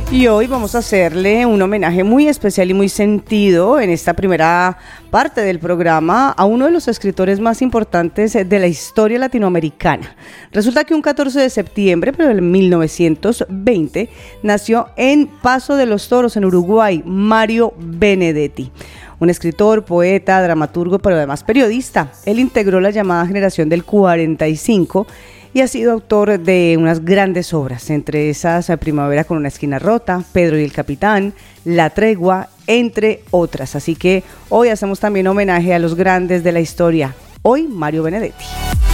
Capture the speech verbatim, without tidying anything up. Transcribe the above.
Y hoy vamos a hacerle un homenaje muy especial y muy sentido en esta primera parte del programa a uno de los escritores más importantes de la historia latinoamericana. Resulta que un catorce de septiembre, pero de mil novecientos veinte, nació en Paso de los Toros, en Uruguay, Mario Benedetti. Un escritor, poeta, dramaturgo, pero además periodista. Él integró la llamada generación del cuarenta y cinco y ha sido autor de unas grandes obras, entre esas Primavera con una esquina rota, Pedro y el Capitán, La Tregua, entre otras. Así que hoy hacemos también homenaje a los grandes de la historia. Hoy, Mario Benedetti.